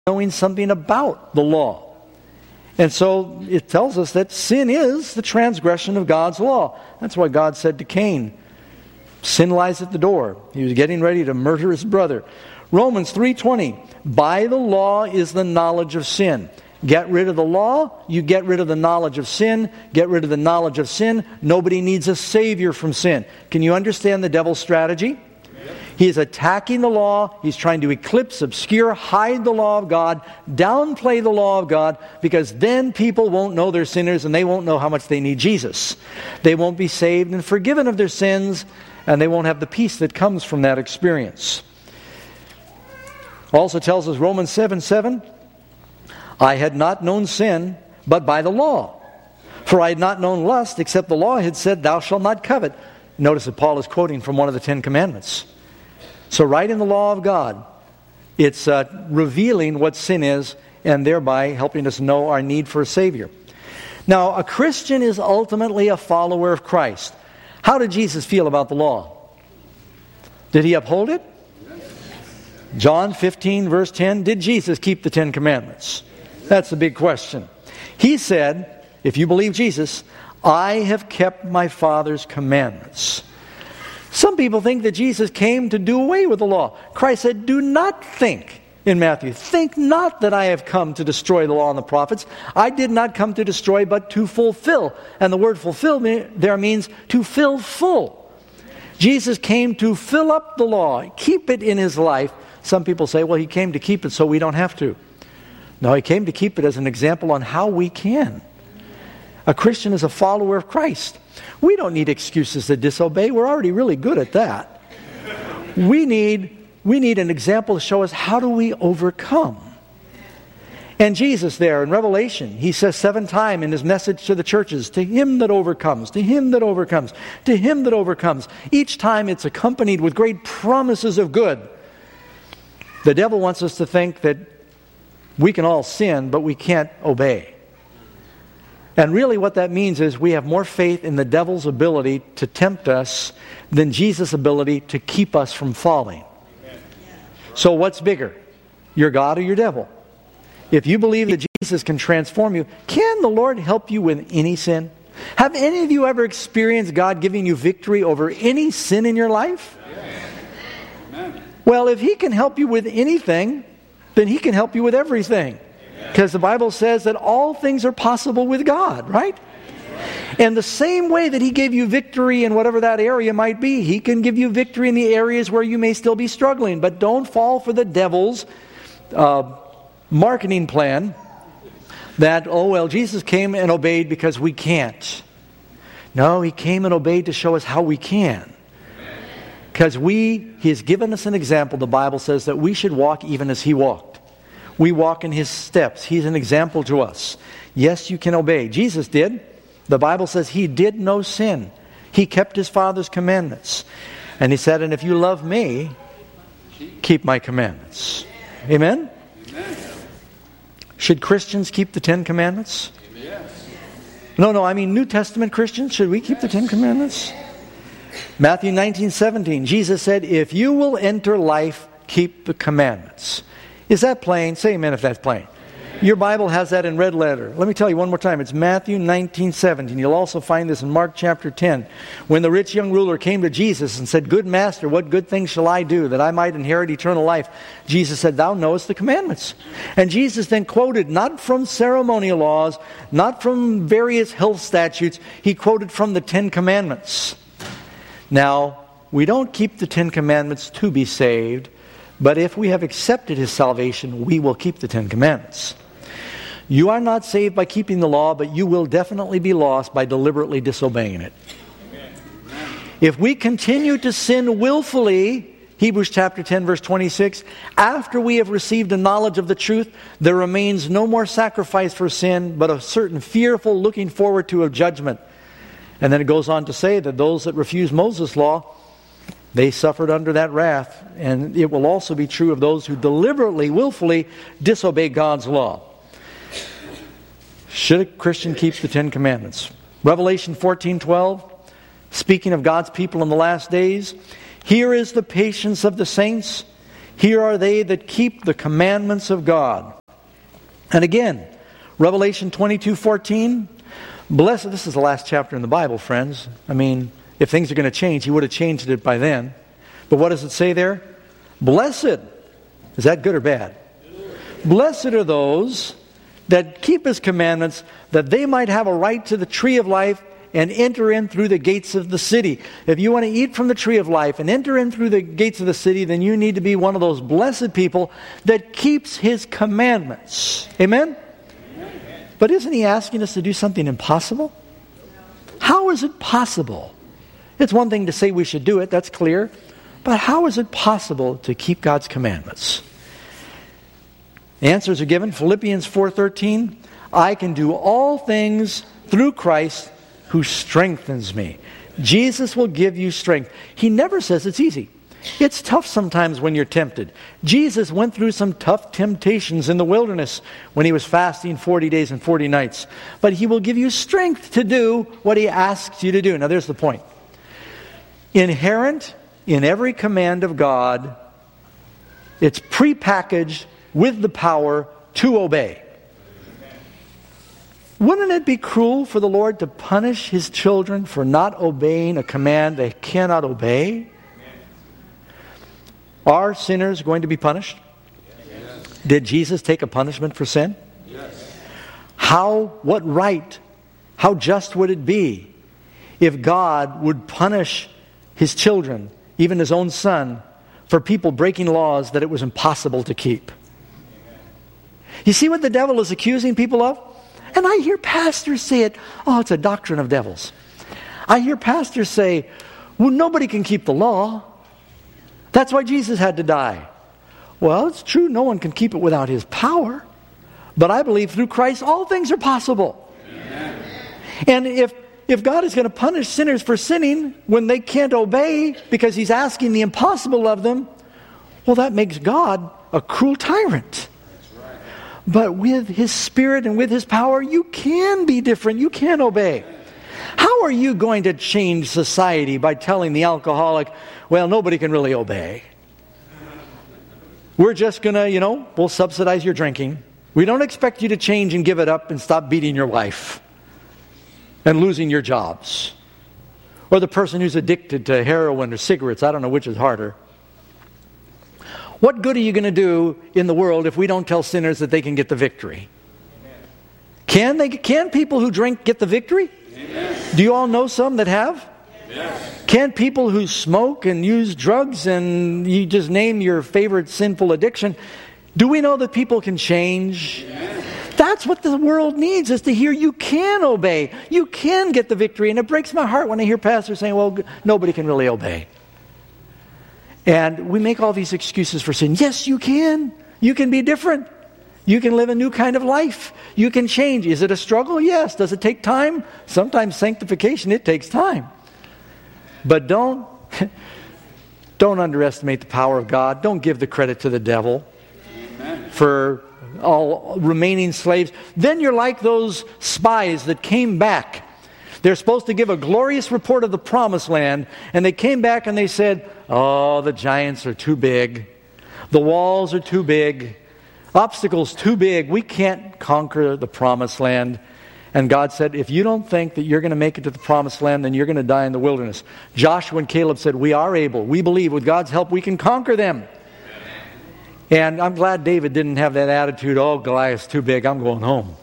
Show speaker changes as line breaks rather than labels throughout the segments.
knowing something about the law. And so it tells us that sin is the transgression of God's law. That's why God said to Cain, sin lies at the door. He was getting ready to murder his brother. Romans 3:20, by the law is the knowledge of sin. Get rid of the law, you get rid of the knowledge of sin. Get rid of the knowledge of sin, nobody needs a savior from sin. Can you understand the devil's strategy? He is attacking the law. He's trying to eclipse, obscure, hide the law of God, downplay the law of God, because then people won't know they're sinners and they won't know how much they need Jesus. They won't be saved and forgiven of their sins, and they won't have the peace that comes from that experience. Also tells us Romans 7:7, I had not known sin, but by the law. For I had not known lust, except the law had said, thou shalt not covet. Notice that Paul is quoting from one of the 10 Commandments. So right in the law of God, it's revealing what sin is, and thereby helping us know our need for a Savior. Now, a Christian is ultimately a follower of Christ. How did Jesus feel about the law? Did he uphold it? John 15, verse 10, did Jesus keep the 10 Commandments? That's the big question. He said, if you believe Jesus, I have kept my Father's commandments. Some people think that Jesus came to do away with the law. Christ said, do not think, in Matthew, think not that I have come to destroy the law and the prophets. I did not come to destroy, but to fulfill. And the word fulfill there means to fill full. Jesus came to fill up the law, keep it in his life. Some people say, well, he came to keep it so we don't have to. No, he came to keep it as an example on how we can. A Christian is a follower of Christ. We don't need excuses to disobey. We're already really good at that. We need an example to show us how do we overcome. And Jesus there in Revelation, he says 7 times in his message to the churches, to him that overcomes, to him that overcomes, to him that overcomes. Each time it's accompanied with great promises of good. The devil wants us to think that we can all sin, but we can't obey. And really what that means is we have more faith in the devil's ability to tempt us than Jesus' ability to keep us from falling. So what's bigger? Your God or your devil? If you believe that Jesus can transform you, can the Lord help you with any sin? Have any of you ever experienced God giving you victory over any sin in your life? Well, if he can help you with anything, then he can help you with everything. Because the Bible says that all things are possible with God, right? And the same way that he gave you victory in whatever that area might be, he can give you victory in the areas where you may still be struggling. But don't fall for the devil's marketing plan that, oh, well, Jesus came and obeyed because we can't. No, he came and obeyed to show us how we can. Because he has given us an example. The Bible says that we should walk even as he walked. We walk in his steps. He's an example to us. Yes, you can obey. Jesus did. The Bible says he did no sin. He kept his Father's commandments. And he said, and if you love me, keep my commandments. Amen? Amen. Should Christians keep the 10 Commandments? Yes. No, I mean New Testament Christians. Should we keep the 10 Commandments? Matthew 19:17, Jesus said, if you will enter life, keep the commandments. Is that plain? Say amen if that's plain. Your Bible has that in red letter. Let me tell you one more time. It's Matthew 19:17. You'll also find this in Mark chapter 10. When the rich young ruler came to Jesus and said, good master, what good things shall I do that I might inherit eternal life? Jesus said, thou knowest the commandments. And Jesus then quoted not from ceremonial laws, not from various health statutes. He quoted from the 10 Commandments. Now, we don't keep the 10 Commandments to be saved, but if we have accepted his salvation, we will keep the 10 Commandments. You are not saved by keeping the law, but you will definitely be lost by deliberately disobeying it. If we continue to sin willfully, Hebrews chapter 10 verse 26, after we have received a knowledge of the truth, there remains no more sacrifice for sin, but a certain fearful looking forward to a judgment. And then it goes on to say that those that refuse Moses' law, they suffered under that wrath. And it will also be true of those who deliberately, willfully disobey God's law. Should a Christian keep the 10 Commandments? Revelation 14:12, speaking of God's people in the last days, here is the patience of the saints. Here are they that keep the commandments of God. And again, Revelation 22:14. Blessed, this is the last chapter in the Bible, friends. I mean, if things are going to change, he would have changed it by then. But what does it say there? Blessed. Is that good or bad? Blessed are those that keep his commandments, that they might have a right to the tree of life and enter in through the gates of the city. If you want to eat from the tree of life and enter in through the gates of the city, then you need to be one of those blessed people that keeps his commandments. Amen? But isn't he asking us to do something impossible? How is it possible? It's one thing to say we should do it, that's clear. But how is it possible to keep God's commandments? Answers are given. Philippians 4:13. I can do all things through Christ who strengthens me. Jesus will give you strength. He never says it's easy. It's tough sometimes when you're tempted. Jesus went through some tough temptations in the wilderness when he was fasting 40 days and 40 nights. But he will give you strength to do what he asks you to do. Now there's the point. Inherent in every command of God, it's prepackaged with the power to obey. Wouldn't it be cruel for the Lord to punish his children for not obeying a command they cannot obey? Are sinners going to be punished? Yes. Did Jesus take a punishment for sin? Yes. What right, how just would it be if God would punish his children, even his own son, for people breaking laws that it was impossible to keep? You see what the devil is accusing people of? And I hear pastors say it, it's a doctrine of devils. I hear pastors say, well, nobody can keep the law. That's why Jesus had to die. Well, it's true, no one can keep it without his power. But I believe through Christ all things are possible. Amen. And if God is going to punish sinners for sinning when they can't obey because he's asking the impossible of them, well, that makes God a cruel tyrant. But with his Spirit and with his power, you can be different. You can obey. How are you going to change society by telling the alcoholic, well, nobody can really obey? We're just going to, we'll subsidize your drinking. We don't expect you to change and give it up and stop beating your wife and losing your jobs. Or the person who's addicted to heroin or cigarettes. I don't know which is harder. What good are you going to do in the world if we don't tell sinners that they can get the victory? Can people who drink get the victory? Yes. Do you all know some that have? Yes. Can people who smoke and use drugs, and you just name your favorite sinful addiction, do we know that people can change? Yes. That's what the world needs, is to hear you can obey. You can get the victory. And it breaks my heart when I hear pastors saying, well, nobody can really obey. And we make all these excuses for sin. Yes, you can. You can be different. You can live a new kind of life. You can change. Is it a struggle? Yes. Does it take time? Sometimes sanctification, it takes time. But don't underestimate the power of God. Don't give the credit to the devil. Amen. For all remaining slaves. Then you're like those spies that came back. They're supposed to give a glorious report of the promised land, and they came back and they said, the giants are too big. The walls are too big. Obstacles too big. We can't conquer the promised land. And God said, if you don't think that you're going to make it to the promised land, then you're going to die in the wilderness. Joshua and Caleb said, we are able. We believe with God's help we can conquer them. And I'm glad David didn't have that attitude, Goliath's too big, I'm going home.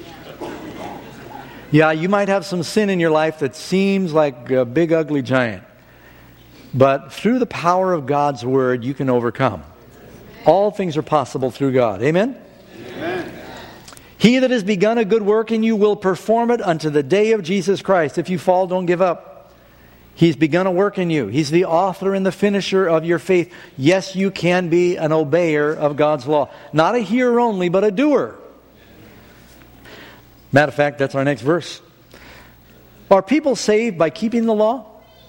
Yeah, you might have some sin in your life that seems like a big ugly giant. But through the power of God's Word, you can overcome. All things are possible through God. Amen? Amen. He that has begun a good work in you will perform it unto the day of Jesus Christ. If you fall, don't give up. He's begun a work in you. He's the author and the finisher of your faith. Yes, you can be an obeyer of God's law. Not a hearer only, but a doer. Matter of fact, that's our next verse. Are people saved by keeping the law?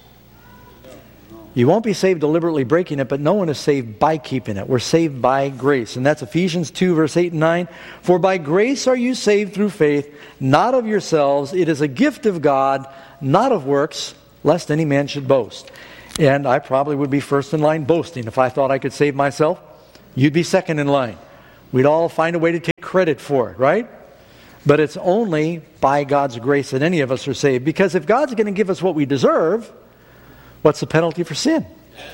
You won't be saved deliberately breaking it, but no one is saved by keeping it. We're saved by grace. And that's Ephesians 2, verse 8 and 9. For by grace are you saved through faith, not of yourselves. It is a gift of God, not of works, lest any man should boast. And I probably would be first in line boasting if I thought I could save myself. You'd be second in line. We'd all find a way to take credit for it, right? But it's only by God's grace that any of us are saved. Because if God's going to give us what we deserve, what's the penalty for sin?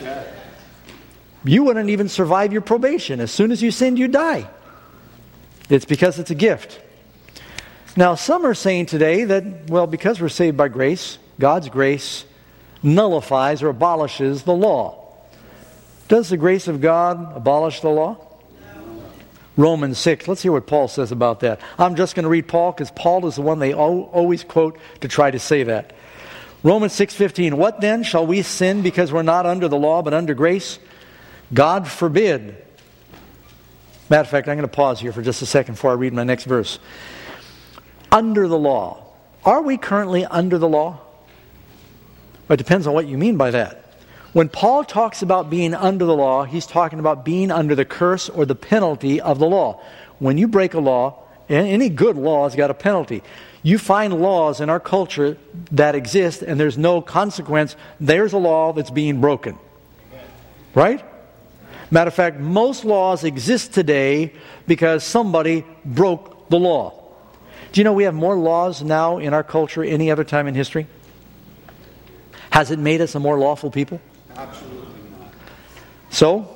You wouldn't even survive your probation. As soon as you sinned, you die. It's because it's a gift. Now, some are saying today that, well, because we're saved by grace, God's grace nullifies or abolishes the law. Does the grace of God abolish the law? Romans 6. Let's hear what Paul says about that. I'm just going to read Paul because Paul is the one they always quote to try to say that. Romans 6:15. What then? Shall we sin because we're not under the law but under grace? God forbid. Matter of fact, I'm going to pause here for just a second before I read my next verse. Under the law. Are we currently under the law? Well, it depends on what you mean by that. When Paul talks about being under the law, he's talking about being under the curse or the penalty of the law. When you break a law, any good law has got a penalty. You find laws in our culture that exist and there's no consequence. There's a law that's being broken. Right? Matter of fact, most laws exist today because somebody broke the law. Do you know we have more laws now in our culture than any other time in history? Has it made us a more lawful people?
Absolutely not.
So,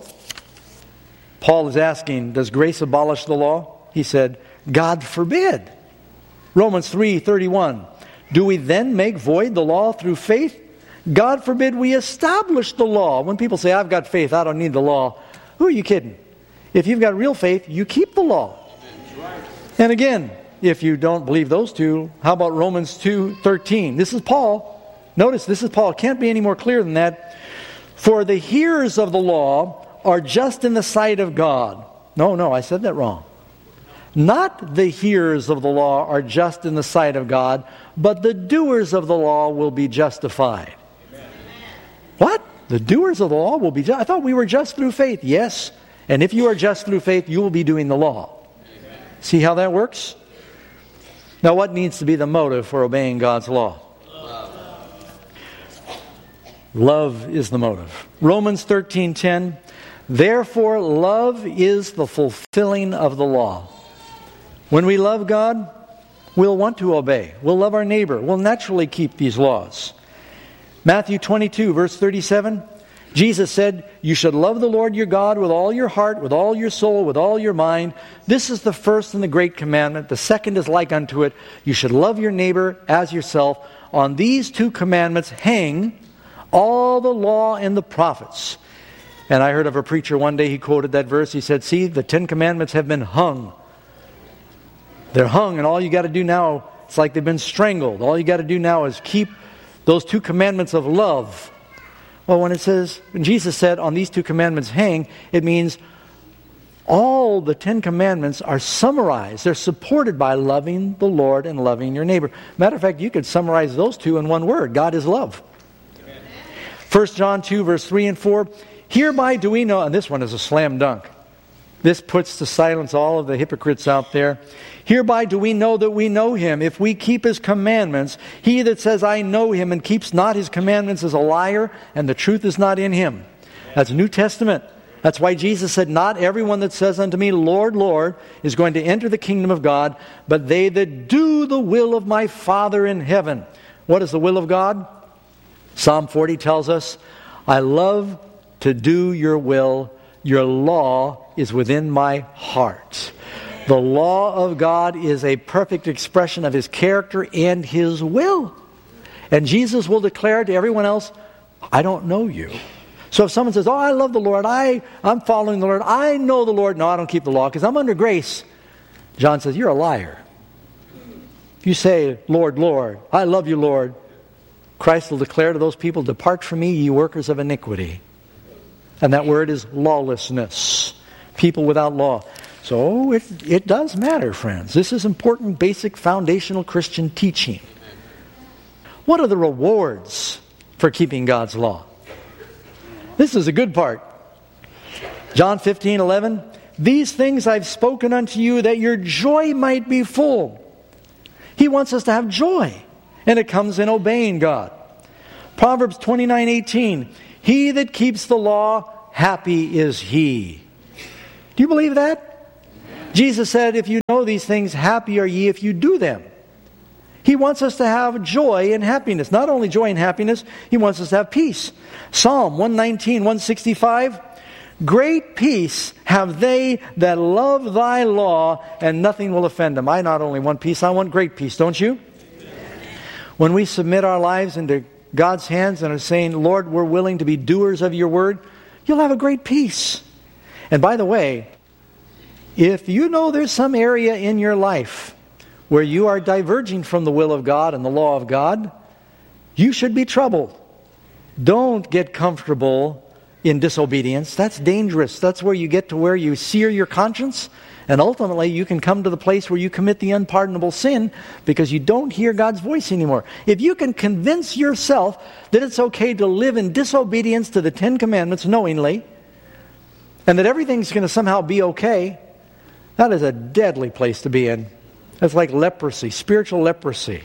Paul is asking, does grace abolish the law? He said, God forbid. Romans 3:31. Do we then make void the law through faith? God forbid we establish the law. When people say, I've got faith, I don't need the law. Who are you kidding? If you've got real faith, you keep the law. And again, if you don't believe those two, how about Romans 2:13? This is Paul. Notice, this is Paul. It can't be any more clear than that. For the hearers of the law are just in the sight of God. No, I said that wrong. Not the hearers of the law are just in the sight of God, but the doers of the law will be justified. Amen. What? The doers of the law will be justified? I thought we were just through faith. Yes. And if you are just through faith, you will be doing the law. Amen. See how that works? Now, what needs to be the motive for obeying God's law? Love is the motive. Romans 13:10. Therefore, love is the fulfilling of the law. When we love God, we'll want to obey. We'll love our neighbor. We'll naturally keep these laws. Matthew 22, verse 37. Jesus said, you should love the Lord your God with all your heart, with all your soul, with all your mind. This is the first and the great commandment. The second is like unto it. You should love your neighbor as yourself. On these two commandments hang all the law and the prophets. And I heard of a preacher one day, he quoted that verse. He said, see, the 10 commandments have been hung. They're hung, and all you got to do now, it's like they've been strangled. All you got to do now is keep those two commandments of love. Well, when Jesus said, on these two commandments hang, it means all the 10 commandments are summarized. They're supported by loving the Lord and loving your neighbor. Matter of fact, you could summarize those two in one word. God is love. 1 John 2, verse 3 and 4. Hereby do we know, and this one is a slam dunk. This puts to silence all of the hypocrites out there. Hereby do we know that we know Him, if we keep His commandments. He that says, I know Him, and keeps not His commandments is a liar, and the truth is not in him. That's New Testament. That's why Jesus said, not everyone that says unto me, Lord, Lord, is going to enter the kingdom of God, but they that do the will of my Father in heaven. What is the will of God? Psalm 40 tells us, I love to do your will. Your law is within my heart. The law of God is a perfect expression of His character and His will. And Jesus will declare to everyone else, I don't know you. So if someone says, I love the Lord, I'm following the Lord, I know the Lord. No, I don't keep the law because I'm under grace. John says, you're a liar. If you say, Lord, Lord, I love you, Lord, Christ will declare to those people, depart from me, ye workers of iniquity. And that word is lawlessness. People without law. So it does matter, friends. This is important, basic, foundational Christian teaching. What are the rewards for keeping God's law? This is a good part. John 15:11. These things I've spoken unto you, that your joy might be full. He wants us to have joy. And it comes in obeying God. Proverbs 29:18. He that keeps the law, happy is he. Do you believe that? Jesus said, if you know these things, happy are ye if you do them. He wants us to have joy and happiness. Not only joy and happiness, He wants us to have peace. Psalm 119, 165, great peace have they that love thy law, and nothing will offend them. I not only want peace, I want great peace, don't you? When we submit our lives into God's hands and are saying, Lord, we're willing to be doers of your word, you'll have a great peace. And by the way, if you know there's some area in your life where you are diverging from the will of God and the law of God, you should be troubled. Don't get comfortable in disobedience. That's dangerous. That's where you get to where you sear your conscience, and ultimately you can come to the place where you commit the unpardonable sin because you don't hear God's voice anymore. If you can convince yourself that it's okay to live in disobedience to the Ten Commandments knowingly, and that everything's going to somehow be okay, that is a deadly place to be in. That's like leprosy, spiritual leprosy.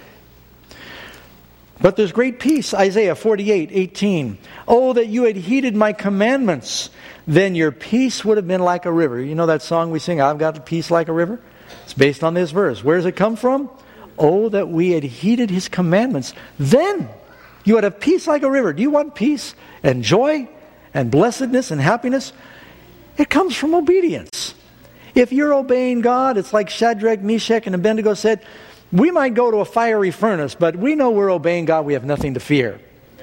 But there's great peace. Isaiah 48:18. Oh, that you had heeded my commandments, then your peace would have been like a river. You know that song we sing, I've got peace like a river? It's based on this verse. Where does it come from? Oh, that we had heeded His commandments, then you would have peace like a river. Do you want peace and joy and blessedness and happiness? It comes from obedience. If you're obeying God, it's like Shadrach, Meshach, and Abednego said, we might go to a fiery furnace, but we know we're obeying God. We have nothing to fear.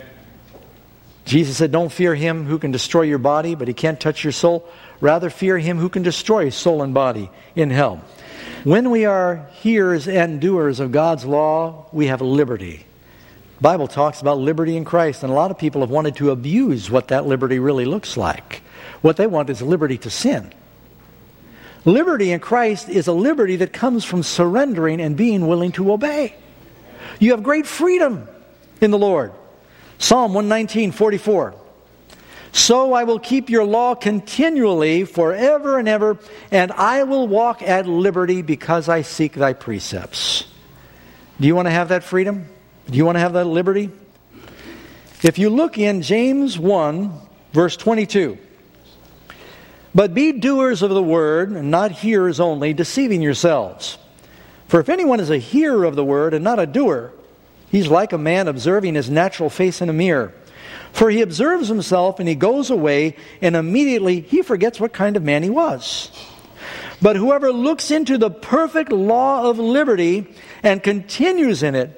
Jesus said, don't fear him who can destroy your body, but he can't touch your soul. Rather fear him who can destroy soul and body in hell. When we are hearers and doers of God's law, we have liberty. The Bible talks about liberty in Christ, and a lot of people have wanted to abuse what that liberty really looks like. What they want is liberty to sin. Liberty in Christ is a liberty that comes from surrendering and being willing to obey. You have great freedom in the Lord. Psalm 119:44. So I will keep your law continually forever and ever, and I will walk at liberty because I seek thy precepts. Do you want to have that freedom? Do you want to have that liberty? If you look in James 1, verse 22. But be doers of the word, and not hearers only, deceiving yourselves. For if anyone is a hearer of the word and not a doer, he's like a man observing his natural face in a mirror. For he observes himself, and he goes away, and immediately he forgets what kind of man he was. But whoever looks into the perfect law of liberty and continues in it,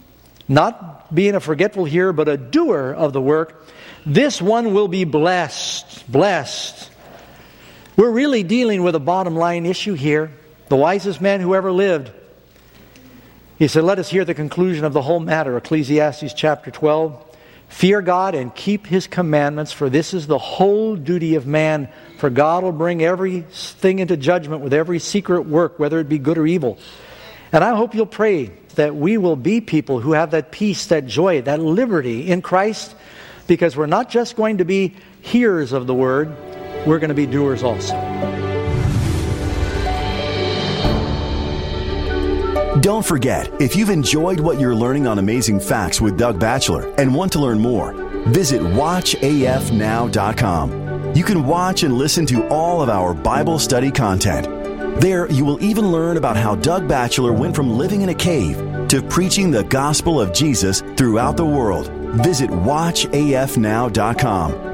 not being a forgetful hearer, but a doer of the work, this one will be blessed. Blessed. We're really dealing with a bottom line issue here. The wisest man who ever lived, he said, let us hear the conclusion of the whole matter. Ecclesiastes chapter 12. Fear God and keep His commandments, for this is the whole duty of man. For God will bring everything into judgment with every secret work, whether it be good or evil. And I hope you'll pray that we will be people who have that peace, that joy, that liberty in Christ, because we're not just going to be hearers of the word, we're going to be doers also.
Don't forget, if you've enjoyed what you're learning on Amazing Facts with Doug Batchelor and want to learn more, visit watchafnow.com. You can watch and listen to all of our Bible study content. There, you will even learn about how Doug Batchelor went from living in a cave to preaching the gospel of Jesus throughout the world. Visit watchafnow.com.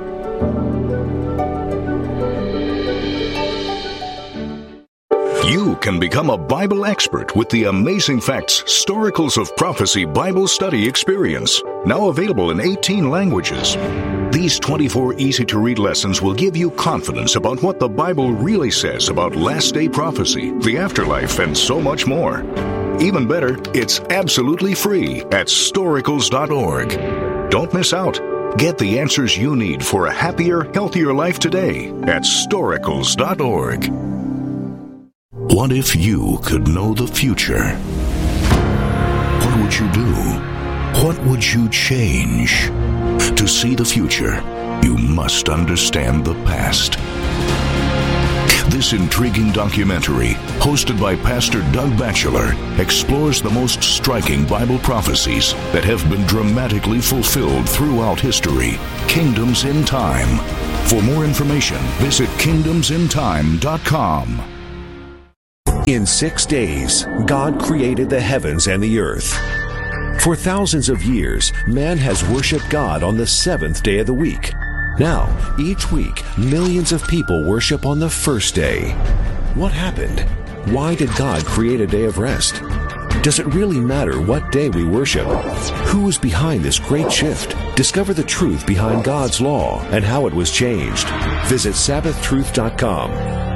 You can become a Bible expert with the Amazing Facts Storicals of Prophecy Bible Study Experience, now available in 18 languages. These 24 easy-to-read lessons will give you confidence about what the Bible really says about last-day prophecy, the afterlife, and so much more. Even better, it's absolutely free at storicals.org. Don't miss out. Get the answers you need for a happier, healthier life today at storicals.org. What if you could know the future? What would you do? What would you change? To see the future, you must understand the past. This intriguing documentary, hosted by Pastor Doug Batchelor, explores the most striking Bible prophecies that have been dramatically fulfilled throughout history. Kingdoms in Time. For more information, visit kingdomsintime.com.
In 6 days, God created the heavens and the earth. For thousands of years, man has worshiped God on the seventh day of the week. Now, each week, millions of people worship on the first day. What happened? Why did God create a day of rest? Does it really matter what day we worship? Who is behind this great shift? Discover the truth behind God's law and how it was changed. Visit SabbathTruth.com.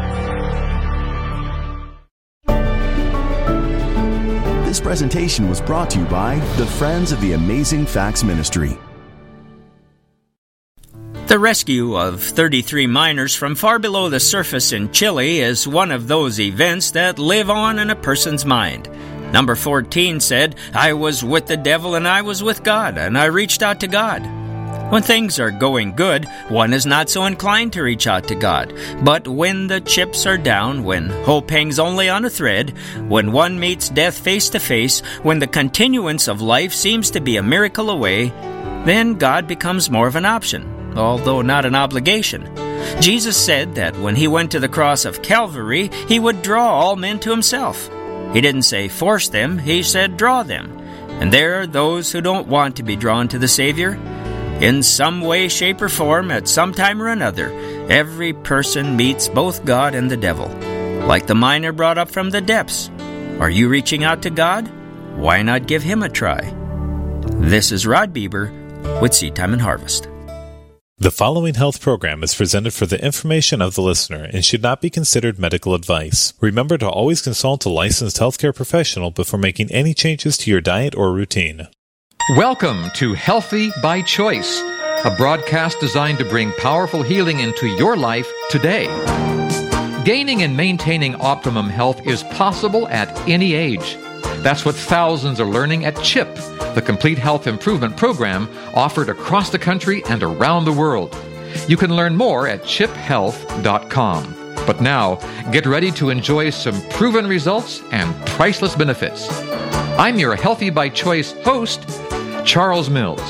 This presentation was brought to you by the Friends of the Amazing Facts Ministry.
The rescue of 33 miners from far below the surface in Chile is one of those events that live on in a person's mind. Number 14 said, "I was with the devil and I was with God, and I reached out to God." When things are going good, one is not so inclined to reach out to God. But when the chips are down, when hope hangs only on a thread, when one meets death face to face, when the continuance of life seems to be a miracle away, then God becomes more of an option, although not an obligation. Jesus said that when he went to the cross of Calvary, he would draw all men to himself. He didn't say force them, he said draw them. And there are those who don't want to be drawn to the Savior. In some way, shape, or form, at some time or another, every person meets both God and the devil. Like the miner brought up from the depths. Are you reaching out to God? Why not give him a try? This is Rod Bieber with Seed Time and Harvest.
The following health program is presented for the information of the listener and should not be considered medical advice. Remember to always consult a licensed healthcare professional before making any changes to your diet or routine.
Welcome to Healthy by Choice, a broadcast designed to bring powerful healing into your life today. Gaining and maintaining optimum health is possible at any age. That's what thousands are learning at CHIP, the Complete Health Improvement Program offered across the country and around the world. You can learn more at chiphealth.com. But now, get ready to enjoy some proven results and priceless benefits. I'm your Healthy by Choice host, Charles Mills.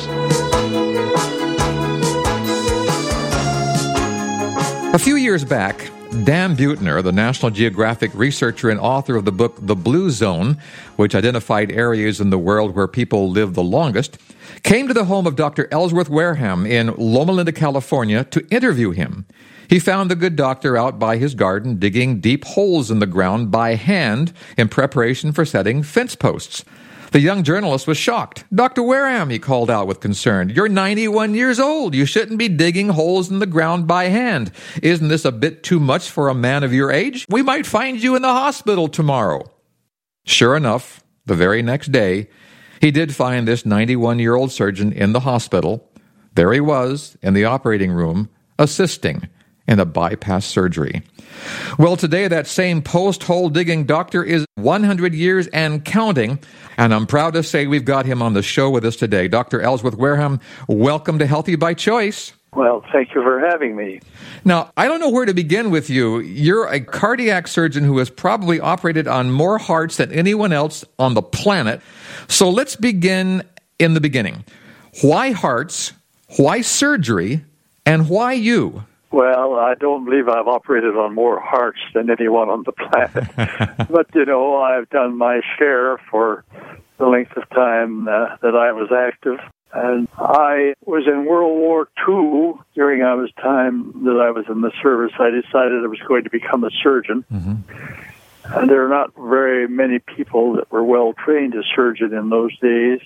A few years back, Dan Buettner, the National Geographic researcher and author of the book The Blue Zone, which identified areas in the world where people live the longest, came to the home of Dr. Ellsworth Wareham in Loma Linda, California, to interview him. He found the good doctor out by his garden digging deep holes in the ground by hand in preparation for setting fence posts. The young journalist was shocked. "Dr. Wareham," he called out with concern, "you're 91 years old. You shouldn't be digging holes in the ground by hand. Isn't this a bit too much for a man of your age? We might find you in the hospital tomorrow." Sure enough, the very next day, he did find this 91-year-old surgeon in the hospital. There he was, in the operating room, assisting in a bypass surgery. Well, today that same post-hole digging doctor is 100 years and counting, and I'm proud to say we've got him on the show with us today. Dr. Ellsworth Wareham, welcome to Healthy by Choice.
Well, thank you for having me.
Now, I don't know where to begin with you. You're a cardiac surgeon who has probably operated on more hearts than anyone else on the planet. So let's begin in the beginning. Why hearts, why surgery, and why you?
Well, I don't believe I've operated on more hearts than anyone on the planet. But, I've done my share for the length of time that I was active. And I was in World War II during our time that I was in the service. I decided I was going to become a surgeon. Mm-hmm. And there are not very many people that were well-trained as surgeon in those days.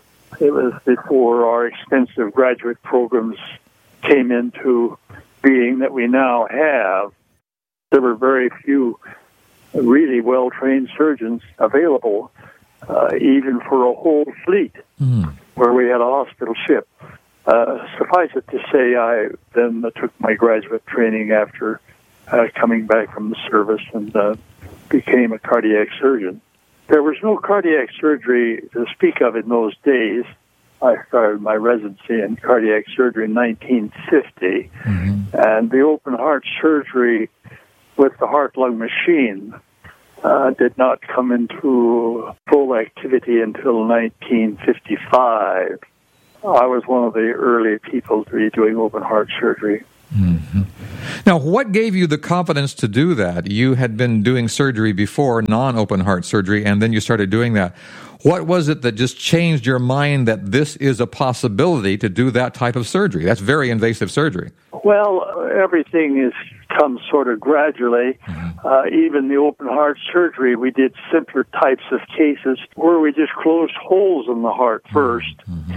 It was before our extensive graduate programs came into being that we now have. There were very few really well-trained surgeons available, even for a whole fleet, where we had a hospital ship. Suffice it to say, I then took my graduate training after coming back from the service and became a cardiac surgeon. There was no cardiac surgery to speak of in those days. I started my residency in cardiac surgery in 1950, and the open heart surgery with the heart-lung machine did not come into full activity until 1955. I was one of the early people to be doing open heart surgery.
Mm-hmm. Now, what gave you the confidence to do that? You had been doing surgery before, non-open heart surgery, and then you started doing that. What was it that just changed your mind that this is a possibility to do that type of surgery? That's very invasive surgery.
Well, everything has come sort of gradually. Even the open heart surgery, we did simpler types of cases where we just closed holes in the heart first.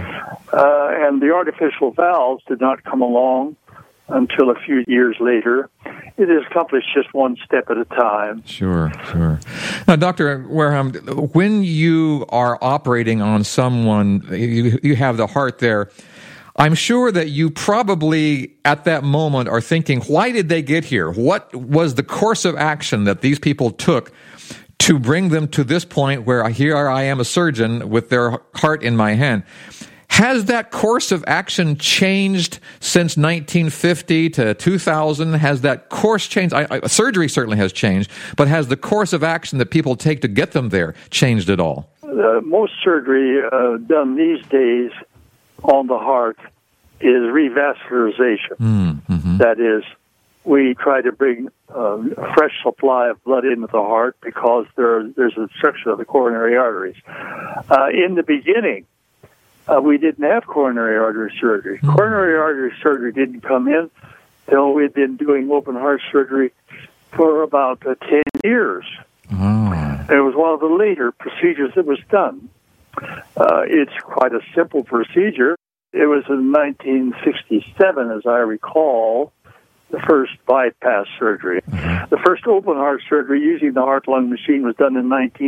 And the artificial valves did not come along until a few years later. It is accomplished just one step at a time.
Sure. Now, Dr. Wareham, when you are operating on someone, you have the heart there, I'm sure that you probably, at that moment, are thinking, why did they get here? What was the course of action that these people took to bring them to this point where here I am, a surgeon, with their heart in my hand? Has that course of action changed since 1950 to 2000? Has that course changed? Surgery certainly has changed, but has the course of action that people take to get them there changed at all?
Most surgery done these days on the heart is revascularization.
Mm-hmm.
That is, we try to bring a fresh supply of blood into the heart because there's obstruction of the coronary arteries. In the beginning, we didn't have coronary artery surgery. Mm-hmm. Coronary artery surgery didn't come in until we'd been doing open heart surgery for about 10 years.
Oh.
It was one of the later procedures that was done. It's quite a simple procedure. It was in 1967, as I recall, the first bypass surgery.
Mm-hmm.
The first open heart surgery using the heart-lung machine was done in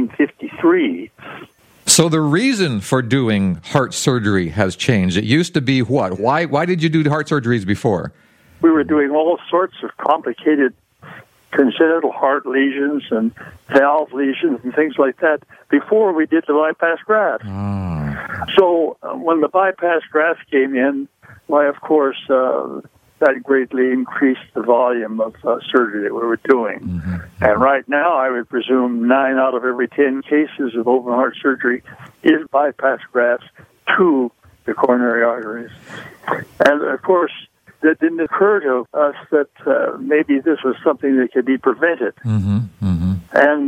1953.
So the reason for doing heart surgery has changed. It used to be what? Why did you do heart surgeries before?
We were doing all sorts of complicated congenital heart lesions and valve lesions and things like that before we did the bypass graft.
Oh.
So when the bypass graft came in, why, of course, that greatly increased the volume of surgery that we were doing.
Mm-hmm.
And right now, I would presume 9 out of every 10 cases of open heart surgery is bypass grafts to the coronary arteries. And, of course, that didn't occur to us that maybe this was something that could be prevented.
Mm-hmm. Mm-hmm.
And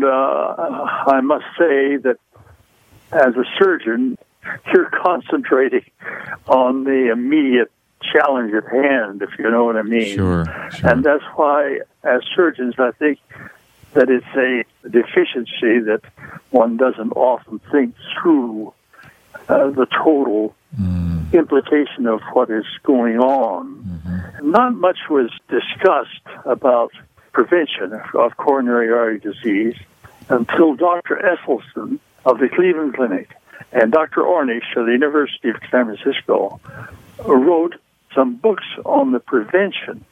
I must say that as a surgeon, you're concentrating on the immediate challenge at hand, if you know what I mean.
Sure.
And that's why, as surgeons, I think that it's a deficiency that one doesn't often think through the total implication of what is going on.
Mm-hmm.
Not much was discussed about prevention of coronary artery disease until Dr. Esselstyn of the Cleveland Clinic and Dr. Ornish of the University of San Francisco wrote some books on the prevention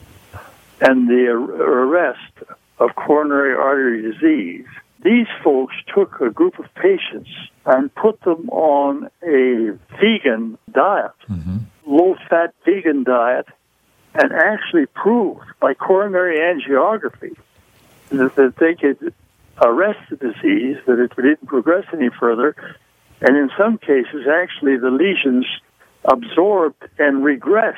and the arrest of coronary artery disease. These folks took a group of patients and put them on a vegan diet, low-fat vegan diet, and actually proved by coronary angiography that they could arrest the disease, that it didn't progress any further, and in some cases, actually, the lesions absorbed and regressed.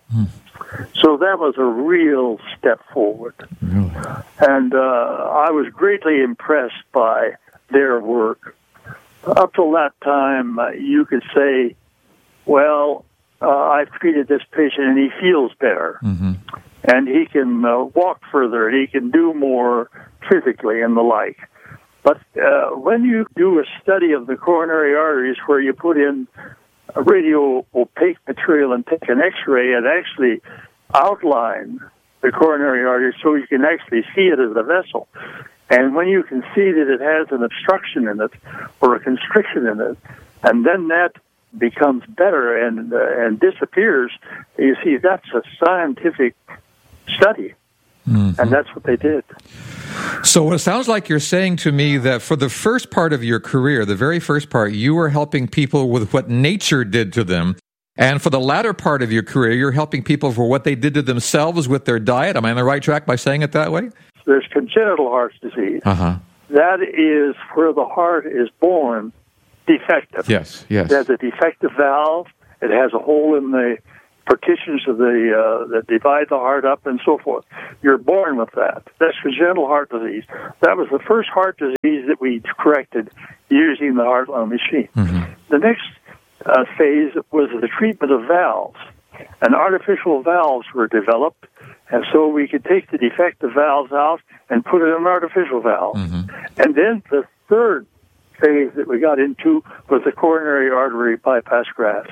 So that was a real step forward.
Really?
And I was greatly impressed by their work. Up till that time, you could say, well, I've treated this patient and he feels better.
Mm-hmm.
And he can walk further, and he can do more physically and the like. But when you do a study of the coronary arteries where you put in a radio-opaque material and take an X-ray and actually outline the coronary artery so you can actually see it as a vessel, and when you can see that it has an obstruction in it or a constriction in it, and then that becomes better and disappears, you see that's a scientific study. Mm-hmm. And that's what they did.
So it sounds like you're saying to me that for the first part of your career, the very first part, you were helping people with what nature did to them. And for the latter part of your career, you're helping people for what they did to themselves with their diet. Am I on the right track by saying it that way?
there's congenital heart disease. That is where the heart is born defective.
Yes.
It has a defective valve. It has a hole in the partitions of that divide the heart up and so forth. You're born with that. That's congenital heart disease. That was the first heart disease that we corrected using the heart-lung machine. The next phase was the treatment of valves. And artificial valves were developed, and so we could take the defective valves out and put in an artificial valve. And then the third phase that we got into was the coronary artery bypass graft.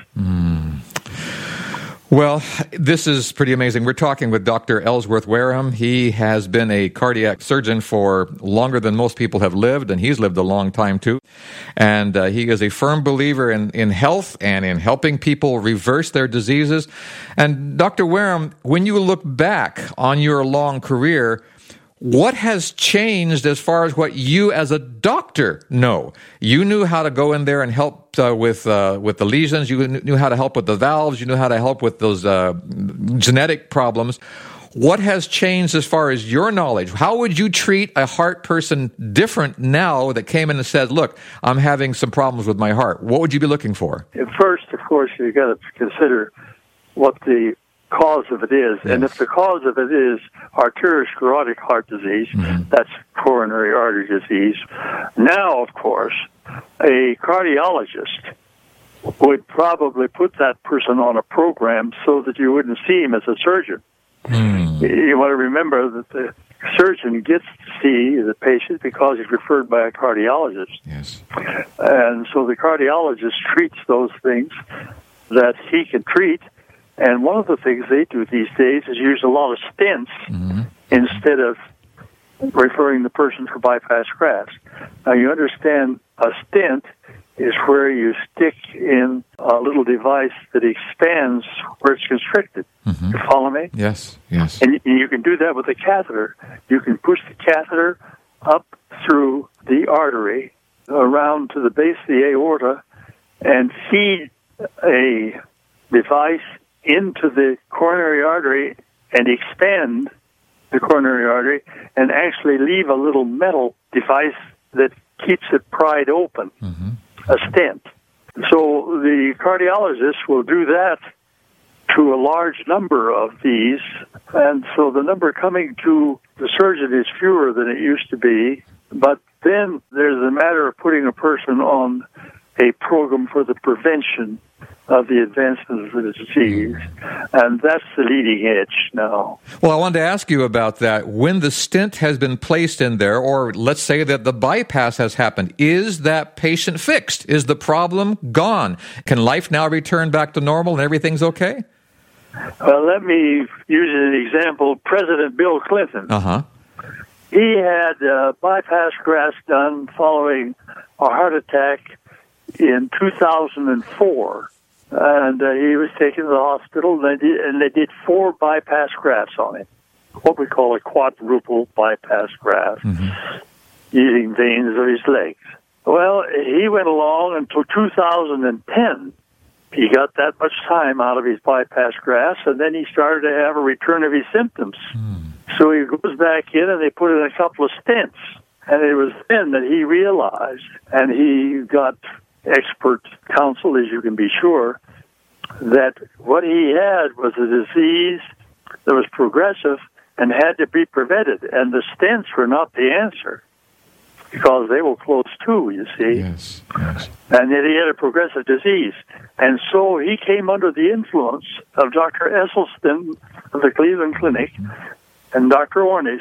Well, this is pretty amazing. We're talking with Dr. Ellsworth Wareham. He has been a cardiac surgeon for longer than most people have lived, and he's lived a long time too. And he is a firm believer in health and in helping people reverse their diseases. And Dr. Wareham, when you look back on your long career, what has changed as far as what you as a doctor know? You knew how to go in there and help with the lesions. You knew how to help with the valves. You knew how to help with those genetic problems. What has changed as far as your knowledge? How would you treat a heart person different now that came in and said, look, I'm having some problems with my heart? What would you be looking for?
First, of course, you've got to consider what the cause of it is.
Yes.
And if the cause of it is arteriosclerotic heart disease, that's coronary artery disease. Now, of course, a cardiologist would probably put that person on a program so that you wouldn't see him as a surgeon. You want to remember that the surgeon gets to see the patient because he's referred by a cardiologist.
Yes.
And so the cardiologist treats those things that he can treat. And one of the things they do these days is use a lot of stents instead of referring the person for bypass grafts. Now, you understand a stent is where you stick in a little device that expands where it's constricted. You follow me?
Yes.
And you can do that with a catheter. You can push the catheter up through the artery around to the base of the aorta and feed a device into the coronary artery and expand the coronary artery and actually leave a little metal device that keeps it pried open, a stent. So the cardiologist will do that to a large number of these, and so the number coming to the surgeon is fewer than it used to be, but then there's a matter of putting a person on a program for the prevention of the advancement of the disease, and that's the leading edge now.
Well, I wanted to ask you about that. When the stent has been placed in there, or let's say that the bypass has happened, is that patient fixed? Is the problem gone? Can life now return back to normal and everything's okay?
Well, let me use an example. President Bill Clinton. He had bypass grafts done following a heart attack in 2004. And he was taken to the hospital, and they did 4 bypass grafts on him, what we call a quadruple bypass graft, using veins of his legs. Well, he went along until 2010. He got that much time out of his bypass grafts, and then he started to have a return of his symptoms. So he goes back in, and they put in a couple of stents. And it was then that he realized, and he got expert counsel, as you can be sure, that what he had was a disease that was progressive and had to be prevented. And the stents were not the answer, because they will close too, you see.
Yes.
And then he had a progressive disease. And so he came under the influence of Dr. Esselstyn of the Cleveland Clinic and Dr. Ornish,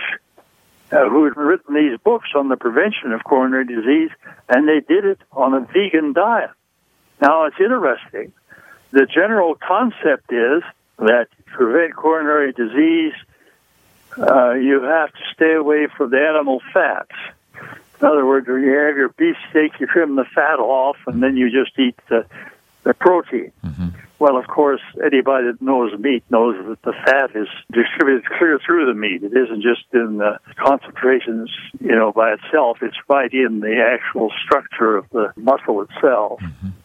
who had written these books on the prevention of coronary disease, and they did it on a vegan diet. Now, it's interesting. The general concept is that to prevent coronary disease, you have to stay away from the animal fats. In other words, when you have your beef steak, you trim the fat off, and then you just eat the protein. Well, of course, anybody that knows meat knows that the fat is distributed clear through the meat. It isn't just in the concentrations, by itself. It's right in the actual structure of the muscle itself.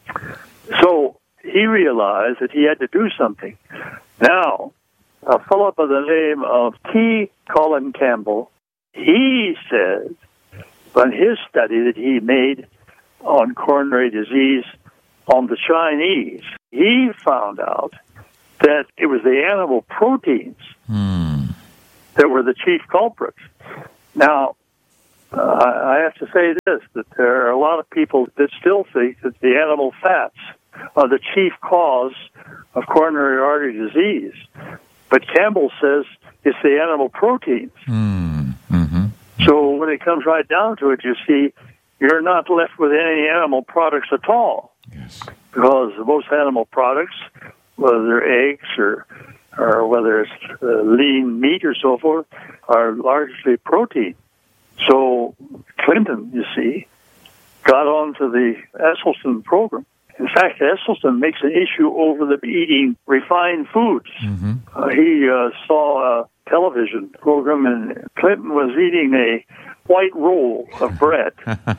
So he realized that he had to do something. Now, a fellow by the name of T. Colin Campbell he said, on his study that he made on coronary disease on the Chinese, he found out that it was the animal proteins that were the chief culprits. Now, I have to say this, that there are a lot of people that still think that the animal fats are the chief cause of coronary artery disease. But Campbell says it's the animal proteins. So when it comes right down to it, you see, you're not left with any animal products at all.
Yes.
Because most animal products, whether they're eggs or whether it's lean meat or so forth, are largely protein. So Clinton, you see, got onto the Esselstyn program. In fact, Esselstyn makes an issue over them eating refined foods. He saw a television program, and Clinton was eating a white roll of bread.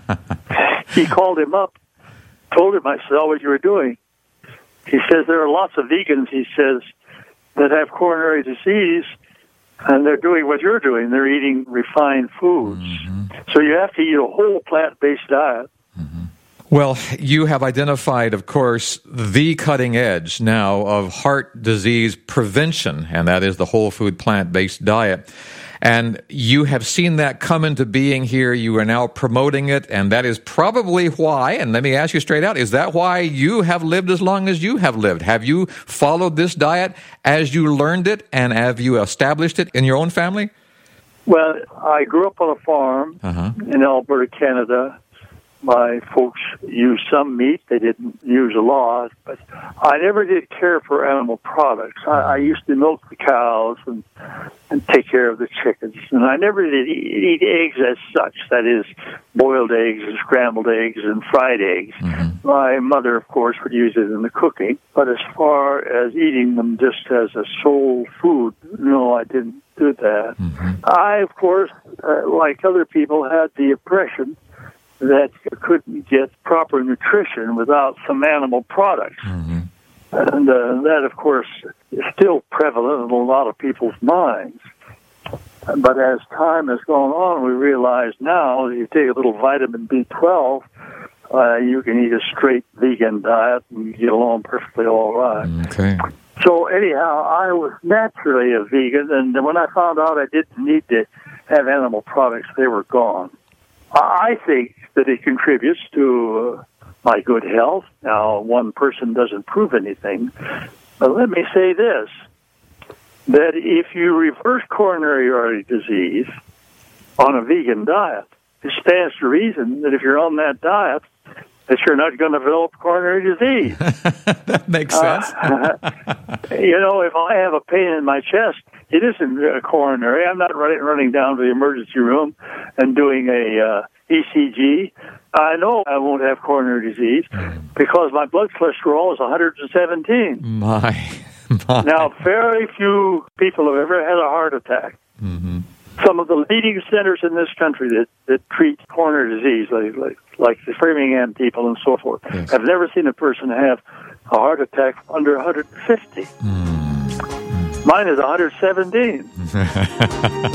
He called him up, told him, I saw what you were doing. He says there are lots of vegans, he says, that have coronary disease, and they're doing what you're doing. They're eating refined foods. So you have to eat a whole plant-based diet.
Well, you have identified, of course, the cutting edge now of heart disease prevention, and that is the whole food plant-based diet. And you have seen that come into being here. You are now promoting it, and that is probably why, and let me ask you straight out, is that why you have lived as long as you have lived? Have you followed this diet as you learned it, and have you established it in your own family?
Well, I grew up on a farm in Alberta, Canada. My folks used some meat. They didn't use a lot, but I never did care for animal products. I used to milk the cows and take care of the chickens, and I never did eat eggs as such, that is, boiled eggs and scrambled eggs and fried eggs. My mother, of course, would use it in the cooking, but as far as eating them just as a sole food, no, I didn't do that. I, of course, like other people, had the impression that you couldn't get proper nutrition without some animal products. And that, of course, is still prevalent in a lot of people's minds. But as time has gone on, we realize now that you take a little vitamin B12, you can eat a straight vegan diet and get along perfectly all right.
Okay.
So anyhow, I was naturally a vegan, and when I found out I didn't need to have animal products, they were gone. I think that it contributes to my good health. Now, one person doesn't prove anything, but let me say this, that if you reverse coronary artery disease on a vegan diet, it stands to reason that if you're on that diet, that you're not going to develop coronary disease.
That makes sense.
If I have a pain in my chest, it isn't a coronary. I'm not running down to the emergency room and doing a ECG. I know I won't have coronary disease because my blood cholesterol is 117.
My.
Now, very few people have ever had a heart attack. Some of the leading centers in this country that treat coronary disease, like the Framingham people and so forth, have never seen a person have a heart attack under 150. Mine is 117.